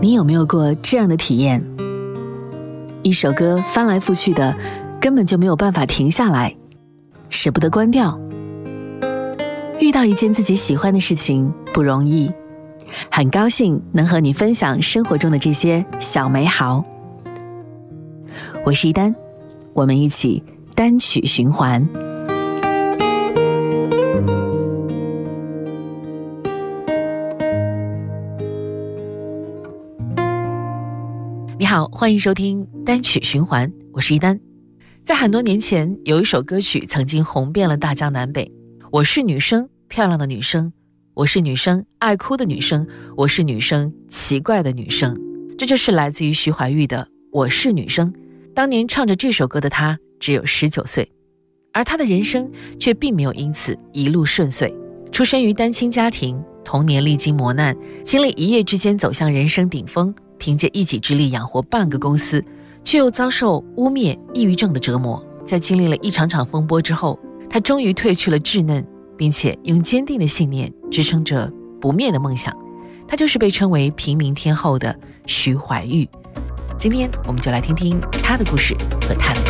你有没有过这样的体验？一首歌翻来覆去的，根本就没有办法停下来，舍不得关掉。遇到一件自己喜欢的事情不容易，很高兴能和你分享生活中的这些小美好。我是一丹，我们一起单曲循环。你好，欢迎收听单曲循环，我是一丹。在很多年前，有一首歌曲曾经红遍了大江南北。我是女生，漂亮的女生；我是女生，爱哭的女生；我是女生，奇怪的女生。这就是来自于徐怀钰的《我是女生》。当年唱着这首歌的她只有19岁，而她的人生却并没有因此一路顺遂。出生于单亲家庭，童年历经磨难，经历一夜之间走向人生顶峰，凭借一己之力养活半个公司，却又遭受污蔑、抑郁症的折磨。在经历了一场场风波之后，她终于褪去了稚嫩，并且用坚定的信念支撑着不灭的梦想。她就是被称为平民天后的徐怀钰。今天我们就来听听她的故事和她的